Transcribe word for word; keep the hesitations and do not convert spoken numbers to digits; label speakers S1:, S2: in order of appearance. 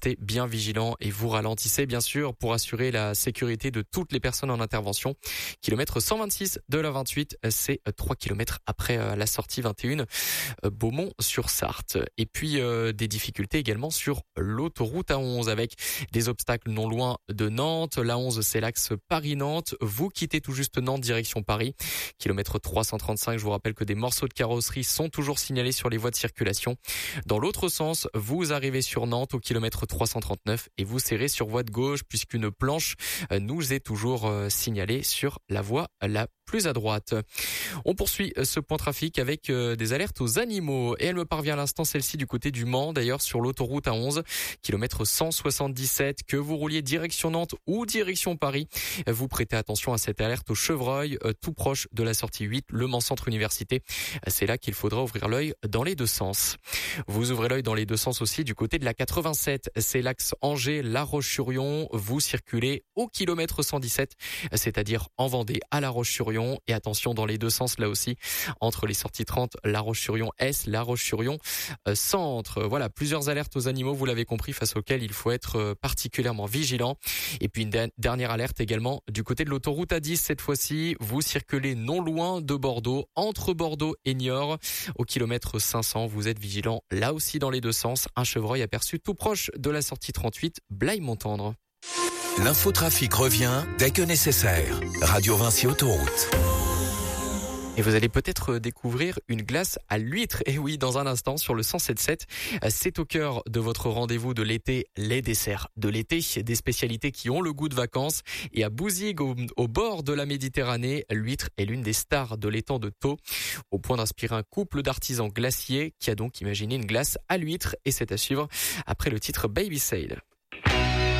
S1: restez bien vigilants et vous ralentissez bien sûr pour assurer la sécurité de toutes les personnes en intervention. Kilomètre cent vingt-six de la vingt-huit, c'est trois kilomètres après la sortie vingt et un, Beaumont-sur-Sarthe. Et puis euh, des difficultés également sur l'autoroute A onze avec des obstacles non loin de Nantes. L'A onze, c'est l'axe Paris-Nantes. Vous quittez tout juste Nantes direction Paris. Kilomètre trois cent trente-cinq, je vous rappelle que des morceaux de carrosserie sont toujours signalés sur les voies de circulation. Dans l'autre sens, vous arrivez sur Nantes au kilomètre trois cent trente-neuf et vous serrez sur voie de gauche puisqu'une planche nous est toujours signalée sur la voie la plus à droite. On poursuit ce point trafic avec des alertes aux animaux et elle me parvient à l'instant celle-ci du côté du Mans, d'ailleurs sur l'autoroute A onze, kilomètre cent soixante-dix-sept, que vous rouliez direction Nantes ou direction Paris. Vous prêtez attention à cette alerte au chevreuil, tout proche de la sortie huit, Le Mans Centre Université. C'est là qu'il faudra ouvrir l'œil dans les deux sens. Vous ouvrez l'œil dans les deux sens aussi du côté de la quatre-vingt-sept, c'est l'axe Angers-La Roche-sur-Yon. Vous circulez au kilomètre cent dix-sept, c'est-à-dire en Vendée à La Roche-sur-Yon. Et attention dans les deux sens là aussi, entre les sorties trente, La Roche-sur-Yon Est, La Roche-sur-Yon euh, Centre. Voilà, plusieurs alertes aux animaux, vous l'avez compris, face auxquelles il faut être euh, particulièrement vigilant. Et puis une de- dernière alerte également du côté de l'autoroute A dix, cette fois-ci, vous circulez non loin de Bordeaux, entre Bordeaux et Niort, au kilomètre cinq cents. Vous êtes vigilant là aussi dans les deux sens. Un chevreuil aperçu tout proche de la sortie trente-huit, Blaye-Montendre.
S2: L'infotrafic revient dès que nécessaire. Radio Vinci Autoroute.
S1: Et vous allez peut-être découvrir une glace à l'huître. Et oui, dans un instant, sur le cent sept virgule sept, c'est au cœur de votre rendez-vous de l'été, les desserts de l'été, des spécialités qui ont le goût de vacances. Et à Bouzigues, au, au bord de la Méditerranée, l'huître est l'une des stars de l'étang de Thau, au point d'inspirer un couple d'artisans glaciers qui a donc imaginé une glace à l'huître. Et c'est à suivre après le titre Baby Sail.